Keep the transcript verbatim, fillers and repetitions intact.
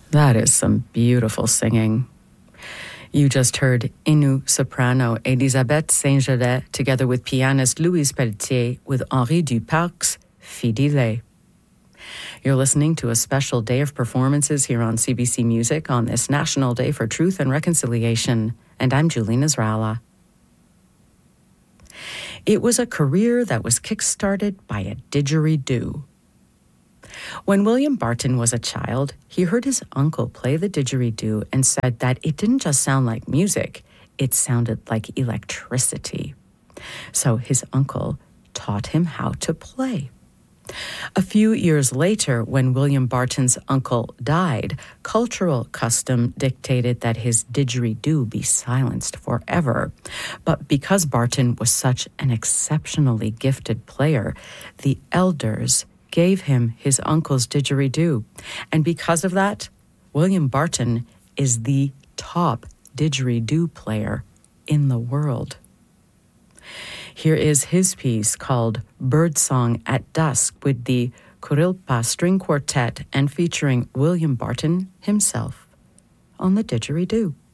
That is some beautiful singing. You just heard Inu soprano Elisabeth Saint-Gelais together with pianist Louise Pelletier with Henri Duparc's Fidèle. You're listening to a special day of performances here on C B C Music on this National Day for Truth and Reconciliation, and I'm Julie Nasrallah. It was a career that was kick-started by a didgeridoo. When William Barton was a child, he heard his uncle play the didgeridoo and said that it didn't just sound like music, it sounded like electricity. So his uncle taught him how to play. A few years later, when William Barton's uncle died, cultural custom dictated that his didgeridoo be silenced forever. But because Barton was such an exceptionally gifted player, the elders gave him his uncle's didgeridoo. And because of that, William Barton is the top didgeridoo player in the world. Here is his piece called Birdsong at Dusk with the Kurilpa String Quartet and featuring William Barton himself on the didgeridoo.